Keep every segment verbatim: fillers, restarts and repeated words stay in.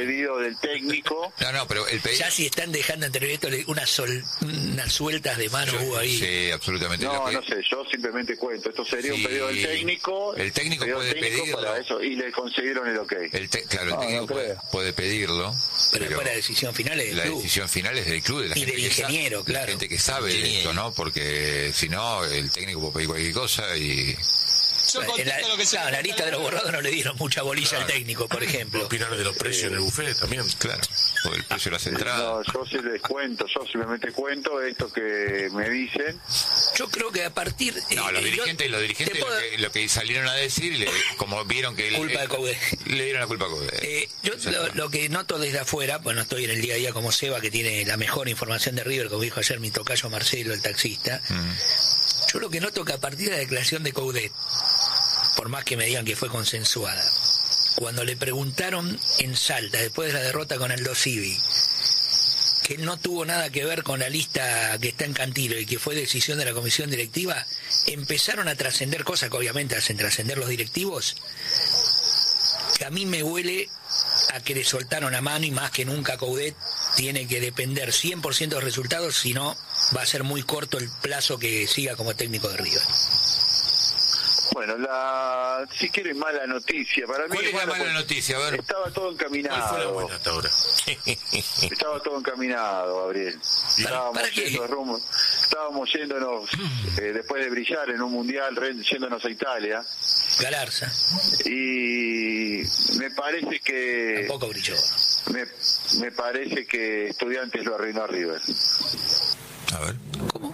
pedido del técnico. No, no, pero el pedido... Ya si están dejando entre esto unas, sol, unas sueltas de mano hubo ahí. Sí, absolutamente. No, que... no sé, yo simplemente cuento. Esto sería sí. un pedido del técnico. El técnico puede técnico pedirlo. para eso, y le consiguieron el ok. El te... Claro, el no, técnico no puede, puede pedirlo. Pero, pero después la decisión final es del la club. La decisión final es del club. De la y gente del ingeniero, sabe, claro. La gente que sabe de esto, ¿no? Porque si no, el técnico puede pedir cualquier cosa y... En la, lo que claro, en la lista de los borrados no le dieron mucha bolilla claro. al técnico, por ejemplo. Opinar de los precios en el buffet también. Claro, o el precio de las entradas. No, yo sí les cuento, yo simplemente cuento esto que me dicen. Yo creo que a partir... No, eh, los dirigentes, yo, los dirigentes puedo... lo, que, lo que salieron a decir, le, como vieron que... Culpa el, de Coudet. Le dieron la culpa a Coudet. Eh, yo lo, lo que noto desde afuera, pues no estoy en el día a día como Seba, que tiene la mejor información de River, como dijo ayer mi tocayo Marcelo, el taxista. Mm. Yo lo que noto que a partir de la declaración de Coudet, por más que me digan que fue consensuada, cuando le preguntaron en Salta, después de la derrota con Aldo Civi, que no tuvo nada que ver con la lista que está en Cantilo y que fue decisión de la comisión directiva, empezaron a trascender cosas que obviamente hacen trascender los directivos, que a mí me huele a que le soltaron la mano, y más que nunca Coudet tiene que depender cien por ciento de los resultados, si no va a ser muy corto el plazo que siga como técnico de River. Bueno, la si quieren mala noticia para mí. ¿Cuál es la mala noticia? A ver. Estaba todo encaminado. ¿Cuál fue la buena hasta ahora? Estaba todo encaminado, Gabriel. Estábamos yendo rumbo, estábamos yéndonos eh, después de brillar en un mundial, yéndonos a Italia. Galarza. Y me parece que tampoco brilló. Me, me parece que Estudiantes lo arruinó a River. A ver. ¿Cómo?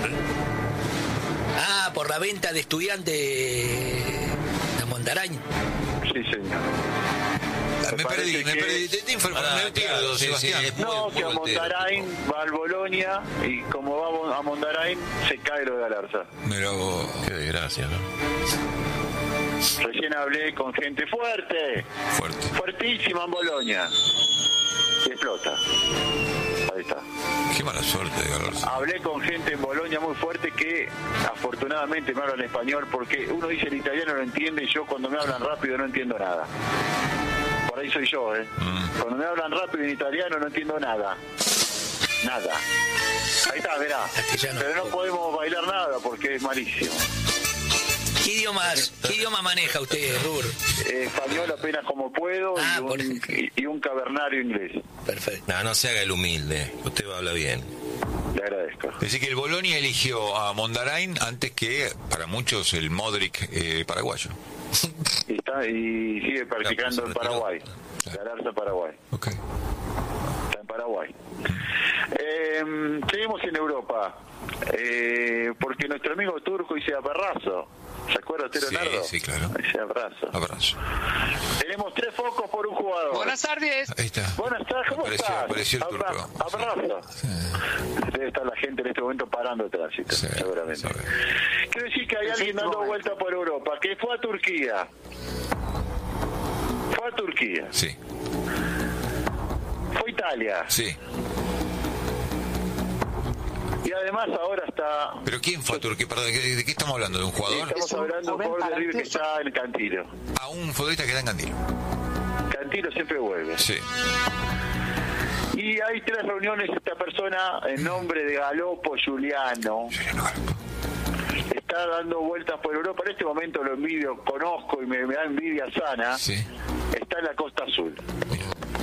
Ah, por la venta de Estudiantes de Mondarain. Sí, señor. Me, me perdí, me que... perdí. Te, te informo, ah, me pierdo, claro, sí, Sebastián. sí, no, que a Mondarain va al Bolonia y como va a Mondarain se cae lo de Galarza. Pero... Qué desgracia, ¿no? Recién hablé con gente fuerte. Fuerte. Fuertísima en Bolonia. Y explota. Ahí está. Qué mala suerte de Galarza. Hablé con gente en Bolonia muy fuerte que afortunadamente me hablan español, porque uno dice el italiano no entiende y yo cuando me hablan rápido no entiendo nada. Por ahí soy yo, ¿eh? Mm. Cuando me hablan rápido en italiano no entiendo nada. Nada. Ahí está, mirá. No. Pero no podemos bailar nada porque es malísimo. ¿Qué idiomas, ¿qué idioma maneja usted, Rur? Eh, español apenas como puedo ah, y, un, y, y un cavernario inglés. Perfecto. No, no se haga el humilde. Usted habla bien. Le agradezco. Es decir, que el Bolonia eligió a Mondarain antes que, para muchos, el Modric eh, paraguayo. Y, está, y sigue practicando en Paraguay. Galarza, Paraguay. Okay. Está en Paraguay. Eh, seguimos en Europa. Eh, porque nuestro amigo turco dice abrazo. ¿Se acuerda usted, Leonardo? Sí, sí, claro. Dice abrazo. Abrazo. Tenemos tres focos por un jugador. Buenas tardes. Ahí está. Buenas tardes, ¿cómo apareció, estás? Apareció el Abra turco. Abrazo. Sí. Debe estar la gente en este momento parando el tránsito, sí, seguramente. Sí. Quiero decir que hay alguien dando vuelta por Europa, que fue a Turquía. Fue a Turquía. Sí. Fue a Italia. Sí. Y además ahora está... ¿Pero quién fue a Turquía? Perdón, ¿de, ¿de qué estamos hablando? ¿De un jugador? Estamos hablando de un jugador de River que está en Cantilo. A un futbolista que está en Cantilo. Cantilo siempre vuelve. Sí. Y hay tres reuniones, esta persona, en nombre de Galopo Giuliano, está dando vueltas por Europa. En este momento lo envidio, conozco y me, me da envidia sana. Sí. Está en la Costa Azul. Mira.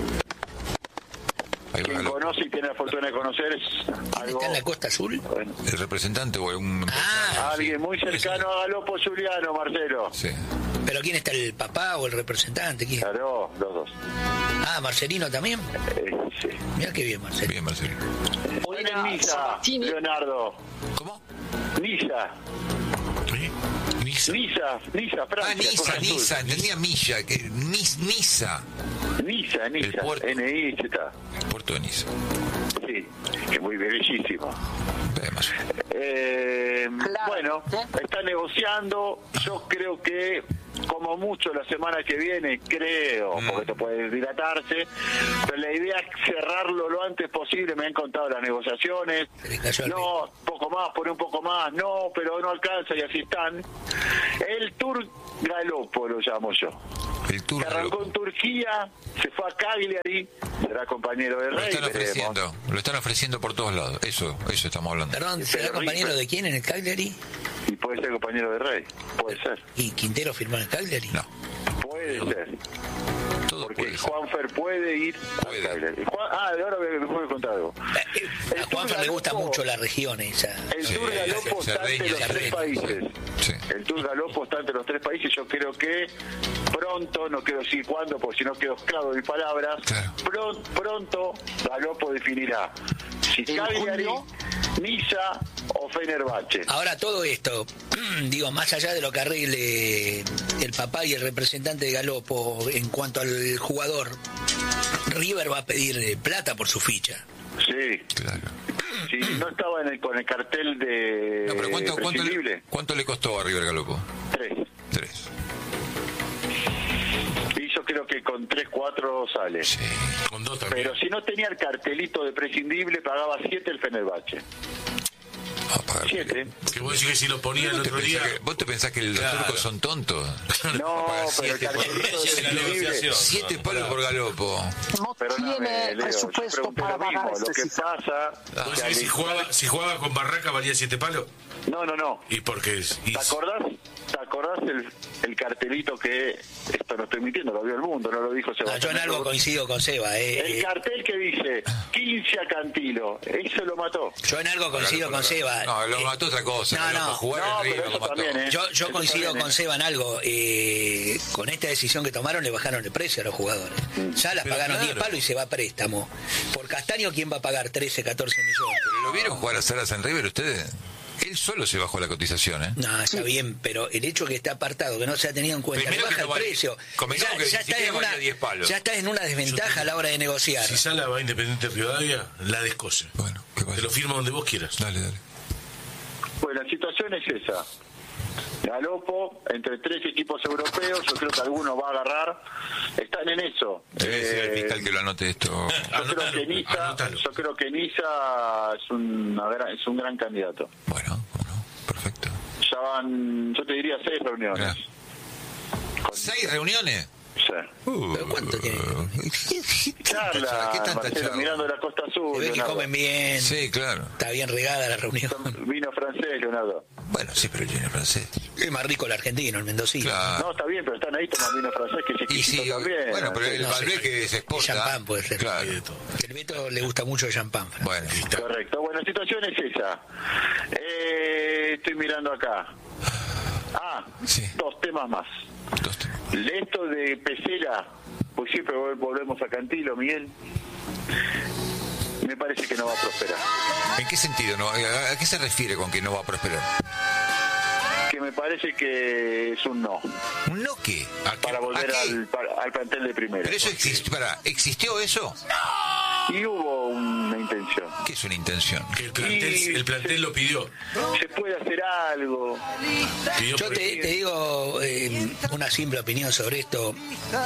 Quien conoce y tiene la fortuna de conocer es algo... ¿Está en la Costa Azul? Bueno. ¿El representante o un... Ah, alguien muy cercano a Galopo Giuliano, Marcelo. Sí. ¿Pero quién está, el papá o el representante? ¿Quién? Claro, los dos. Ah, ¿Marcelino también? Eh, sí. Mira qué bien, Marcelino. Bien, Marcelino. Están en Niza, Leonardo. ¿Cómo? Niza. ¿Sí? Niza. Niza, Niza, Francia. Ah, Niza, Niza, entendía Milla, que Nis, Niza. Niza, Niza, el puerto. N I Z. El puerto de Niza. Sí, que es muy bellísimo. Además. Eh, claro. Bueno, está negociando. Yo creo que como mucho la semana que viene, creo, mm. porque esto puede dilatarse, pero la idea es cerrarlo lo antes posible. Me han contado las negociaciones. No, poco más, por un poco más, no, pero no alcanza y así están. El Tour Galopo lo llamo yo. El Turco que arrancó en Turquía, se fue a Cagliari, será compañero de lo Rey. están veremos. ofreciendo, lo están ofreciendo por todos lados. Eso, eso estamos hablando. Perdón, ¿será compañero de quién en el Cagliari? Y puede ser compañero de Rey, puede ser. ¿Y Quintero firmó en el Cagliari? No, Puede ser. todo Porque puede ser. Juanfer puede ir Puede. a Cagliari. Juan, ah, ahora me, me puede contar algo. Eh, El A Juanfer Tour le gusta Galopo- mucho la región esa. El Sí, Tour Galopo se- se está entre reñe, los se tres reñe. países. Sí. El Tour Galopo está entre los tres países. Yo creo que pronto, no quiero decir cuándo, porque si no quedo esclavo de mis palabras, Claro. pron- pronto Galopo definirá si Cagliari, Niza o Fenerbahce. Ahora todo esto, digo, más allá de lo que arregle el papá y el representante de Galopo en cuanto al jugador, River va a pedir eh, plata por su ficha. Sí, Claro. sí, no estaba en el, con el cartel de No, pero ¿cuánto, cuánto, le, prescindible. ¿cuánto le costó a River Galopo? Tres. Tres. Y yo creo que con tres, cuatro sale. Sí. Con dos también. Pero si no tenía el cartelito de prescindible, pagaba siete el Fenerbahce. A pagar. Siete. Que vos decís que si lo ponía el ¿Vos te, otro día... pensás que, vos te pensás que los Claro. turcos son tontos? No, pero el siete por- cartelito de Esa es la prescindible... negociación. Siete palos por Galopo. No Perdóname, tiene Leo, yo presupuesto pregunté para lo pagar mismo. Lo este que sistema. pasa... ¿Vos que decís si al- jugaba, si jugaba con Barraca valía siete palos? No, no, no. ¿Y por qué? es? Y- ¿Te acordás? ¿Te acordás el, el cartelito que... Esto no estoy mintiendo, lo vio el mundo, no lo dijo No, Sebastián. yo en algo coincido con Seba. Eh, El eh, cartel que dice quince a Cantilo, eso lo mató. yo en algo coincido con Seba. No, lo Eh, mató otra cosa. no, Galopo, no. jugar No, en River pero lo eso mató. también, ¿eh? Yo, yo Eso coincido también, con ¿eh? Seba en algo. Eh, con esta decisión que tomaron le bajaron el precio a los jugadores. Ya las Pero pagaron claro. diez palos y se va a préstamo. Por Castaño, ¿quién va a pagar trece, catorce millones? ¿Pero lo vieron jugar a Salas en River ustedes? Él solo se bajó la cotización, ¿eh? No, está bien, pero el hecho que está apartado, que no se ha tenido en cuenta, le Primero baja que el no vale- precio. convengamos Ya, que ya ni está siquiera en una, valía diez palos. ya está en una desventaja a la hora de negociar. Si Sala va a Independiente Rivadavia, la descoce. Bueno, ¿qué pasa? Te lo firma donde vos quieras. Dale, dale. Pues la situación es esa. Galopo, entre tres equipos europeos, yo creo que alguno va a agarrar. Están en eso. Debe decir al Eh, fiscal que lo anote esto. yo creo Anótalo, que Niza, anótalo. yo creo que Niza es, una gran- es un gran candidato. Bueno, bueno, perfecto. Ya van, yo te diría seis reuniones. Mirá. ¿Seis reuniones? Sí. ¿Pero cuánto tiene? Charla, ¿Qué tanta Marcelo, charla? mirando la Costa Azul. Se ve que Leonardo. comen bien, Sí, claro. está bien regada la reunión. Vino francés, Leonardo. Bueno, sí, pero él viene francés. Es más rico el argentino, el mendocino. Claro. No, está bien, pero están ahí tomando vino francés que se Y sí, también. bueno, pero el No, Malbec sí. que se exporta. Champán puede ser. Claro. El Beto le gusta mucho el champán. Fran. Bueno, Correcto. Bueno, la situación es esa. Eh, estoy mirando acá. Ah, Sí. dos temas más. dos temas. Esto de Pesela, pues siempre vol- volvemos a Cantilo, Miguel. Me parece que no va a prosperar. ¿En qué sentido? No? ¿A a qué se refiere con que no va a prosperar? Que me parece que es un no. ¿Un no qué? Para volver ¿A qué? al, para- al plantel de primera. ¿Pero eso existió? Para, ¿existió eso? Y hubo una intención. ¿Qué es una intención? Que el plantel, Y- el plantel lo pidió. Se puede hacer algo. Pidió Yo por- te, te digo eh, una simple opinión sobre esto.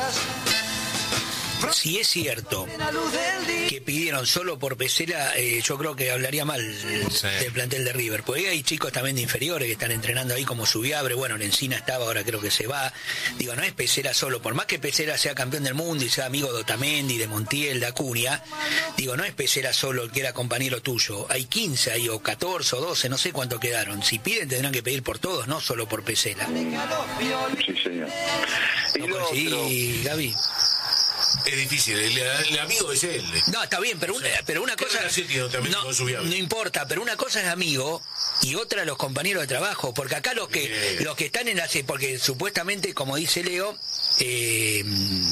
Si es cierto que pidieron solo por Pesela, eh, yo creo que hablaría mal del plantel de River. Porque hay chicos también de inferiores que están entrenando ahí como Subiabre. Bueno, Lencina estaba, ahora creo que se va. Digo, no es Pesela solo. Por más que Pesela sea campeón del mundo y sea amigo de Otamendi, de Montiel, de Acuña, digo, no es Pesela solo el que era compañero tuyo. Hay quince ahí, o catorce, o doce, no sé cuánto quedaron. Si piden, tendrán que pedir por todos, no solo por Pesela. Sí, señor. Y ¿No lo otro, coincidís, Gaby? Es difícil, el, el amigo es él. No, está bien, pero, una, pero una ¿qué cosa... relación tiene Otamendi No, con Subiabre? no importa, pero una cosa es amigo y otra los compañeros de trabajo, porque acá los que Bien. los que están en la... Porque supuestamente, como dice Leo, eh,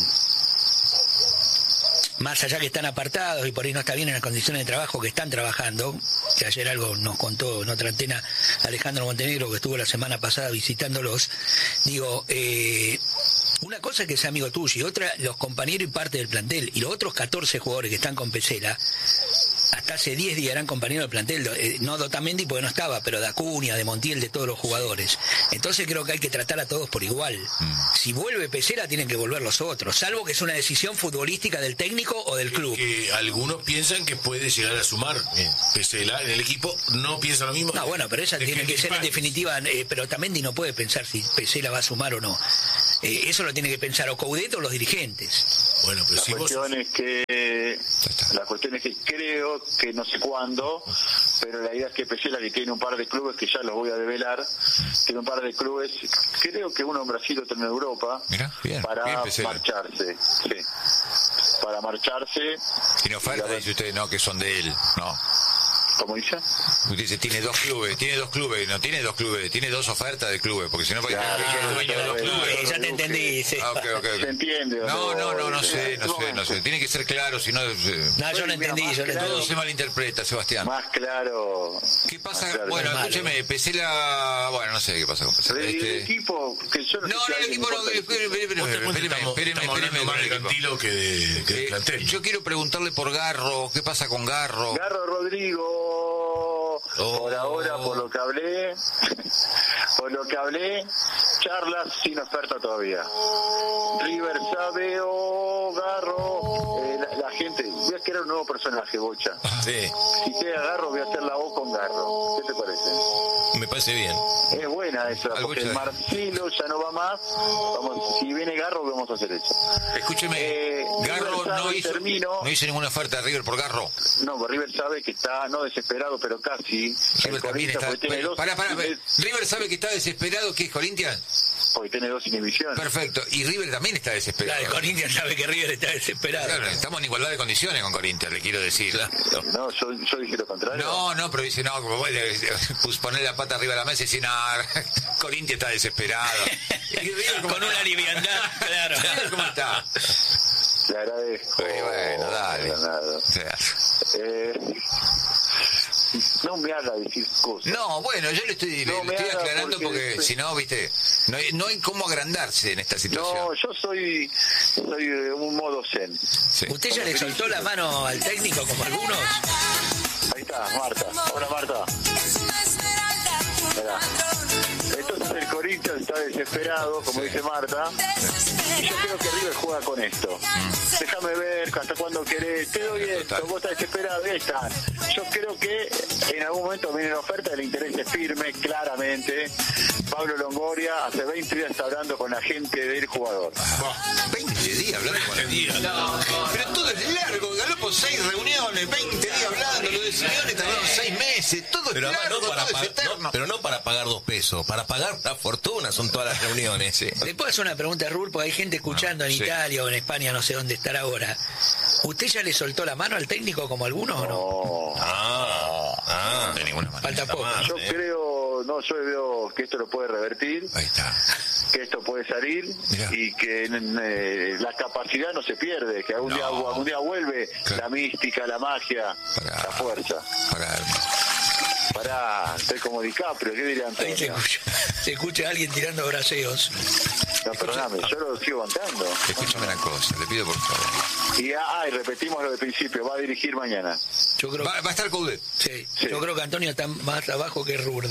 más allá que están apartados y por ahí no está bien en las condiciones de trabajo que están trabajando, que ayer algo nos contó en otra antena Alejandro Montenegro, que estuvo la semana pasada visitándolos, digo, eh, una cosa es que sea amigo tuyo y otra los compañeros y parte del plantel, y los otros catorce jugadores que están con Pesela, hasta hace diez días eran compañeros del plantel, eh, no de Otamendi porque no estaba, pero de Acuña, de Montiel, de todos los jugadores. Entonces creo que hay que tratar a todos por igual. Si vuelve Pesela tienen que volver los otros, salvo que es una decisión futbolística del técnico o del club. Que algunos piensan que puede llegar a sumar. eh, Pesela en el equipo no piensa lo mismo. No, bueno, pero esa Es tiene que ser en España. definitiva, eh, pero Otamendi no puede pensar si Pesela va a sumar o no. Eh, eso lo tiene que pensar o Coudet o los dirigentes. Bueno, pero La si vos... cuestión es que la cuestión es que creo que no sé cuándo, pero la idea es que Pesela, que tiene un par de clubes que ya los voy a develar, tiene un par de clubes, creo que uno en Brasil, otro en Europa, Mirá, bien, para bien, Pesela. marcharse, sí, para marcharse. Tiene oferta, dice usted, no, que son de él, no. ¿Cómo dice? Usted dice, tiene dos clubes, tiene dos clubes, no tiene dos clubes, tiene dos ofertas de clubes, porque si no, ¿para Claro, qué es dueño de dos claro, clubes? Eh, ya te entendí, sí. Ah, ok, ok, ok. ¿Se entiende? No, no, no, no Eh, sé, no sé, no sé. Tiene que ser claro, si no... eh, No, yo lo Mira, entendí, más yo lo claro. todo entendí. se malinterpreta, Sebastián. Más claro. ¿Qué pasa? más claro. Bueno, Malo. escúcheme, Pesela... Bueno, no sé qué pasa con Pesela. Pero, ¿y el Este... equipo? Que yo No, sé no, si a el alguien equipo le no... importa el Espéreme, espéreme, Vos te cuenta, espéreme, estamos, espéreme, estamos hablando espéreme más con de el equipo. Cantilo que de, que de Eh, plantel. yo quiero preguntarle por Garro, ¿qué pasa con Garro? Garro Rodrigo, Oh. por ahora, por lo que hablé, por lo que hablé, charlas sin oferta todavía. River sabe, oh, Garro, eh, la, la gente, voy a crear un nuevo personaje, Bocha. Sí, Si te agarro, voy a hacer la O con Garro. ¿Qué te parece? me parece bien. Es buena esa, Algo porque ya- el Marcelo ya no va más. Vamos, si viene Garro, vamos a hacer eso. Escúcheme, Eh, Garro River no sabe, hizo, termino. no hizo ninguna oferta de River por Garro. No, pues River sabe que está, no desesperado, pero casi. River El también Corinthians, está... porque tiene dos- Pará, pará, tiene- River sabe que está desesperado, ¿qué es Corinthians? porque tiene dos inhibiciones. Perfecto, y River también está La desesperado. de Corinthians sabe que River está desesperado. Claro, estamos en igualdad de condiciones con Corinthians, le quiero decir. No, yo, yo dije lo contrario. No, no, pero dice, no, como vos, eh, pues poner la pata arriba de la mesa y decir, no, Corinthians está desesperado. ¿Y River cómo Con está? una liviandad, claro. River cómo está? Le agradezco. Y bueno, dale. Leonardo. O sea, Eh, no me haga decir cosas. no, bueno, yo le estoy, No le, me le estoy haga aclarando porque, porque- si no, viste, no hay, no hay cómo agrandarse en esta situación. No, yo soy, soy de un modo zen. Sí. ¿Usted ya le soltó la mano al técnico como algunos? Ahí está, Marta. Hola, Marta. Mirá. Entonces el Corinthians está desesperado, como dice Marta. Y yo creo que River juega con esto. Déjame ver hasta cuándo querés. Te doy esto, Total. vos estás desesperado. Ahí está. Yo creo que en algún momento viene una oferta, el interés es firme, claramente. Pablo Longoria hace veinte días está hablando con la gente del jugador. veinte días hablando con veinte días. No, pero todo es largo, Galopo seis reuniones, veinte días hablando, lo de Simeone tardaron seis meses, todo Pero, es además largo, no para todo pa- es eterno. no, pero no para pagar dos pesos, para pagar una fortuna son todas las reuniones. Sí. Le puedo hacer una pregunta a Rul, porque hay gente escuchando en sí. Italia o en España, no sé dónde estará ahora. ¿Usted ya le soltó la mano al técnico como algunos o no? No. Ah, ah. De ninguna manera. Falta poco. más. Yo eh. creo, no, yo veo que esto lo puede revertir, Ahí está. que esto puede salir Mirá. y que eh, la capacidad no se pierde, que algún, No. día, algún día vuelve Claro. la mística, la magia, Pará. la fuerza. Para, Pará, estoy como DiCaprio, ¿qué diría Ahí se Antonio? escucha, se escucha a alguien tirando braseos. No, perdóname, yo lo sigo bancando. escúchame una cosa, le pido por favor. Y, ah, y repetimos lo del principio, va a dirigir mañana. Yo creo, Va, va a estar Coudet. sí, Sí. yo creo que Antonio está más abajo que Rur.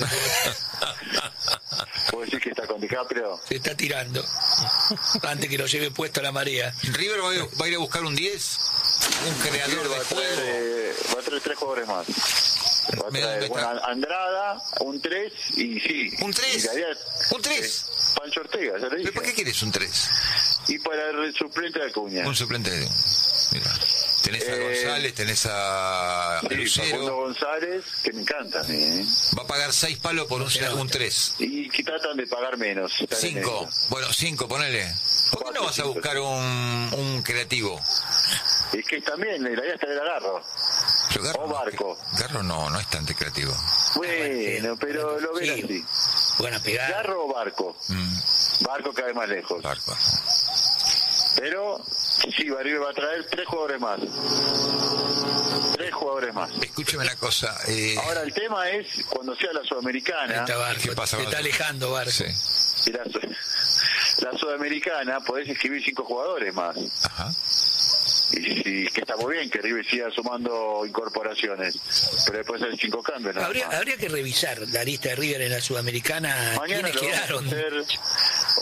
¿Puedo decir que está con DiCaprio? Se está tirando. Antes que lo lleve puesto a la marea. River va a, va a ir a buscar un diez, un creador Va de a traer, juego. eh, va a traer tres jugadores más. Va a Mira traer dónde está. bueno, Andrada, un tres y sí. ¿Un tres? y la idea- ¿Un tres? eh, Pancho Ortega, ya le ¿Pero dije. para qué quieres un tres? Y para el suplente de Acuña. Un suplente de... Mira, tenés a Eh, González, tenés a Sí, Facundo Lucero. González, que me encanta a mí, ¿eh? Va a pagar seis palos por un, se nota. un tres. Y que tratan de pagar menos. están en Cinco. eso. Bueno, cinco, ponele. ¿Por qué Cuatro, no vas a cinco, buscar un, un creativo? Es que también la idea es traer a Garro. Yo, Garro, O no, Barco. Garro no, no es tan creativo. Bueno, pero lo ven Sí. así. Buena pegada. Garro o Barco. Mm, Barco cae más lejos. Barco. Pero sí, River va a traer tres jugadores más. Tres jugadores más. Escúcheme una cosa. Eh, Ahora el tema es cuando sea la Ahí Sudamericana está Barco. ¿Qué pasa Se con está eso? alejando Barco. sí. y la, Su- la Sudamericana podés escribir cinco jugadores más. Ajá. Y sí, que está muy bien que River siga sumando incorporaciones, pero después hay cinco cambios. nada Habría, más. habría que revisar la lista de River en la Sudamericana. Mañana ¿Quiénes lo vamos a quedaron? hacer,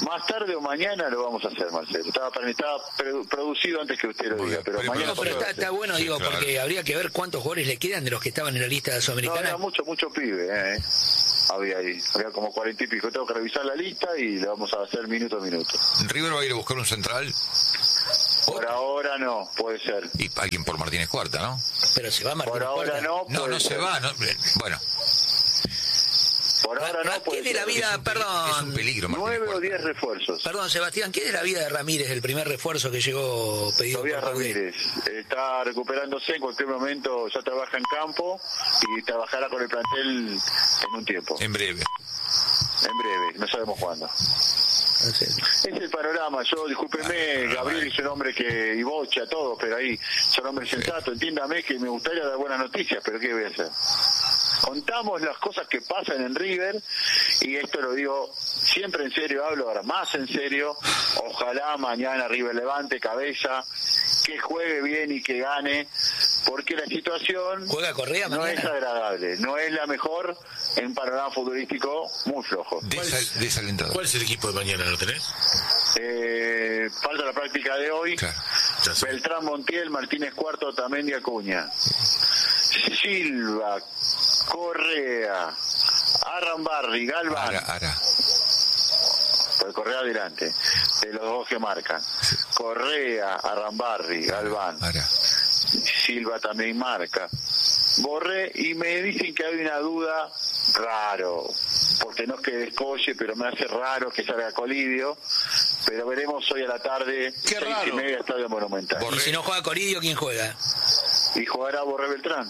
Más tarde o mañana lo vamos a hacer, Marcelo. Estaba, estaba produ- producido antes que usted lo diga, pero pero, mañana... No, pero está, está bueno, Sí, digo, claro. porque habría que ver cuántos jugadores le quedan de los que estaban en la lista No, sudamericana. era mucho, mucho pibe, eh. Había ahí, había como cuarenta y pico. Tengo que revisar la lista y le vamos a hacer minuto a minuto. River va a ir a buscar un central Por ahora no, puede ser. y alguien por Martínez Cuarta, ¿no? Pero se va Martínez Por ahora Cuarta. no, No, puede no se ser. va. No, bueno, Por ahora no, ¿Qué puede de la ser. vida, es un perdón, peligro Martínez Nueve o Cuarta. diez refuerzos. perdón, Sebastián, ¿qué de la vida de Ramírez, el primer refuerzo que llegó pedido Todavía por Coudet? Ramírez está recuperándose, en cualquier momento ya trabaja en campo y trabajará con el plantel en un tiempo, En breve. en breve, no sabemos cuándo. Es el panorama. Yo, discúlpeme, Gabriel es un hombre que y bocha todo, pero ahí son hombres sensatos. Entiéndame que me gustaría dar buenas noticias, pero ¿qué voy a hacer? Contamos las cosas que pasan en River y esto lo digo siempre en serio, hablo ahora más en serio. Ojalá mañana River levante cabeza, que juegue bien y que gane, porque la situación ¿Juega Correa no mañana? es agradable, no es la mejor en panorama futbolístico, muy flojo. Desal- desalentador. ¿Cuál es el equipo de mañana? ¿Lo tenés? Eh, falta la práctica de hoy. Claro. Ya sé. Beltrán, Montiel, Martínez Cuarto, Otamendi, Acuña, Silva, Correa, Arrambarri, Galván, Ara, Ara. pues Correa adelante, de los dos que marcan, Correa, Arrambarri, Galván, Ara. Silva también marca, Borré, y me dicen que hay una duda, raro, porque no es que descolle, pero me hace raro que salga Colidio, pero veremos hoy a la tarde, Qué seis y raro. media, Estadio Monumental. Y si no juega Coridio, ¿quién juega? Y jugará Borré Beltrán.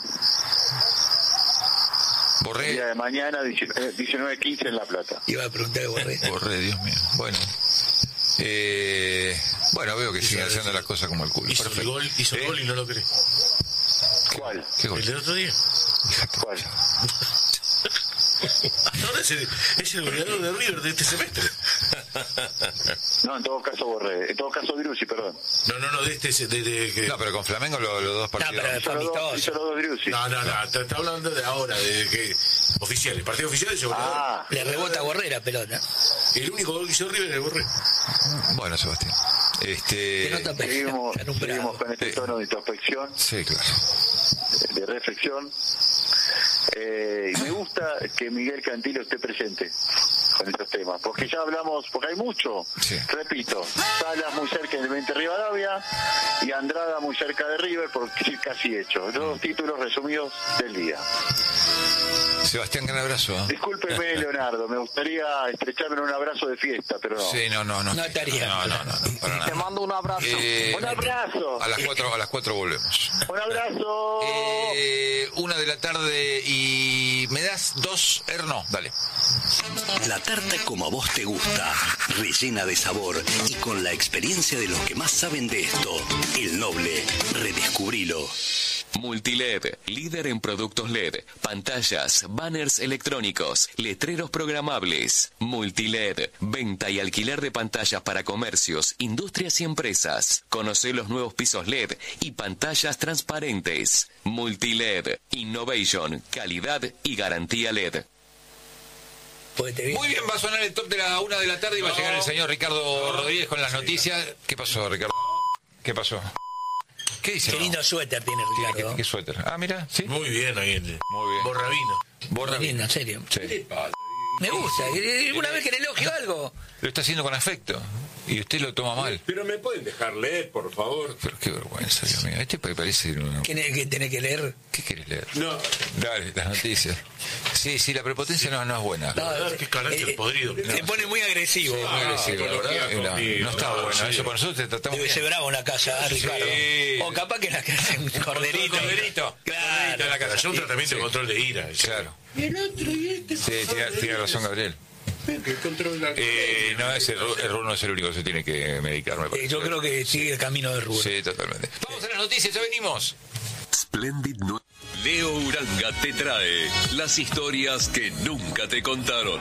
El día Borré. de mañana, diecinueve quince en La Plata. Iba a preguntar de Borré. Borré, Dios mío. Bueno. Eh, bueno, veo que siguen haciendo las cosas como el culo. Hizo el Perfecto. gol, hizo el ¿Eh? gol y no lo cree. ¿Cuál? ¿Qué gol? ¿El del otro día? Fíjate. ¿Cuál? Ahora es el, es el goleador de River de este semestre. No, en todo caso Borré. En todo caso Driussi, perdón. No, no, no, de este... De, de, que- No, pero con Flamengo lo- los dos No, partidos. pero Hizo los dos, amistoso. hizo los dos Driussi. no, no, no, está, está hablando de ahora, de que... Oficiales, partido oficial es el goleador. Ah, Le rebota a Borré la pelota. El único gol que hizo River es el Borré. Bueno, Sebastián. Que Este. no está seguimos, en un bravo. seguimos con este Sí. tono de introspección, Sí, claro. de reflexión. Eh, y me gusta que Miguel Cantilo esté presente con estos temas, porque ya hablamos, porque hay mucho, Sí. repito, Salas muy cerca del veinte Rivadavia y Andrada muy cerca de River, porque sí, casi hecho. Dos títulos resumidos del día. Sebastián, gran abrazo. ¿eh? Discúlpeme, Leonardo, me gustaría estrecharme en un abrazo de fiesta, pero no. Sí, no, no, no. No estaría. No, no, no, no, para nada. Te mando un abrazo. Eh, un abrazo. A las cuatro, a las cuatro volvemos. Un abrazo. Eh, una de la tarde y me das dos, Erno, dale. La tarta como a vos te gusta, rellena de sabor y con la experiencia de los que más saben de esto. El Noble, redescubrilo. Multiled, líder en productos L E D, pantallas, banners electrónicos, letreros programables. Multiled, venta y alquiler de pantallas para comercios, industrias y empresas. Conoce los nuevos pisos L E D y pantallas transparentes. Multiled, innovation, calidad y garantía L E D. Pues te vi. Muy bien, va a sonar el top de la una de la tarde y va a llegar el señor Ricardo Rodríguez con las noticias. ¿Qué pasó, Ricardo? ¿Qué pasó? ¿Qué dice? Qué no? lindo suéter tiene ¿Qué, Ricardo. qué- qué suéter? Ah, mira, sí. Muy bien ahí. Muy bien. Borrabino. Borra Qué lindo, en serio. Sí. Me gusta. Una vez que le elogio algo. Lo está haciendo con afecto. Y usted lo toma mal. Pero me pueden dejar leer, por favor. Pero qué vergüenza, Dios mío. Este pa- parece... una- ¿Qué, ne- qué tenés que leer? ¿Qué querés leer? No, Dale, las noticias. Sí, sí, la prepotencia no, no es buena. No, verdad, qué carácter eh, podrido. Se pone muy agresivo. Muy agresivo, la verdad. ecología No, conmigo. no está No, bueno. sí. Eso para nosotros te tratamos Debe bien. ser bravo en la casa, ¿eh, Ricardo? Sí. O capaz que en la casa un corderito. Corderito. Claro. en la casa. Es un tratamiento Sí. de control de ira. Claro. y el otro y este. Sí, tiene, tiene razón, Gabriel. Que controla. Eh, no, ese Ru- el Rulo no es el único que se tiene que medicar, me Eh, parece. Yo creo que sigue el camino de Rubén. Sí, totalmente. Vamos a las noticias, ya venimos. Splendid Nu- Leo Uranga te trae las historias que nunca te contaron.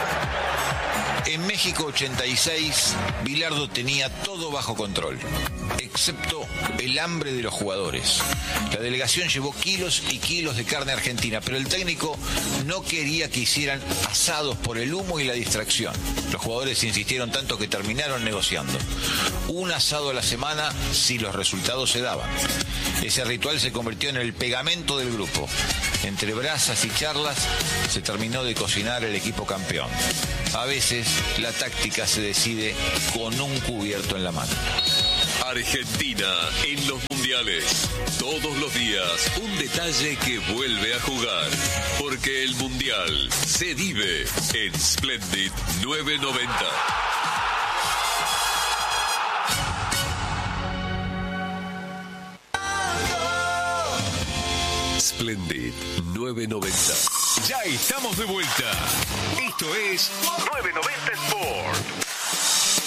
En México ochenta y seis, Bilardo tenía todo bajo control. excepto el hambre de los jugadores. La delegación llevó kilos y kilos de carne argentina, pero el técnico no quería que hicieran asados por el humo y la distracción. Los jugadores insistieron tanto que terminaron negociando un asado a la semana si los resultados se daban. Ese ritual se convirtió en el pegamento del grupo. Entre brasas y charlas se terminó de cocinar el equipo campeón. A veces la táctica se decide con un cubierto en la mano. Argentina en los mundiales. Todos los días un detalle que vuelve a jugar. Porque el mundial se vive en Splendid nueve noventa. Splendid nueve noventa. Ya estamos de vuelta. Esto es nueve noventa Sport.